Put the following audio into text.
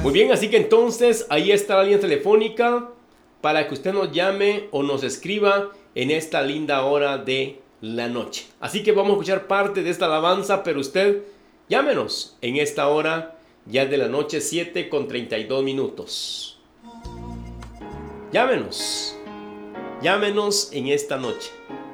Muy bien, así que entonces ahí está la línea telefónica para que usted nos llame o nos escriba en esta linda hora de la noche. Así que vamos a escuchar parte de esta alabanza, pero usted llámenos en esta hora ya de la noche, 7:32. Llámenos en esta noche.